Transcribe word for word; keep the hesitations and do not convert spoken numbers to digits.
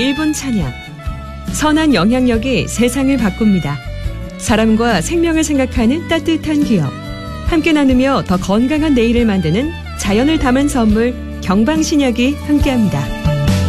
일 분 찬양. 선한 영향력이 세상을 바꿉니다. 사람과 생명을 생각하는 따뜻한 기업. 함께 나누며 더 건강한 내일을 만드는 자연을 담은 선물 경방신약이 함께합니다.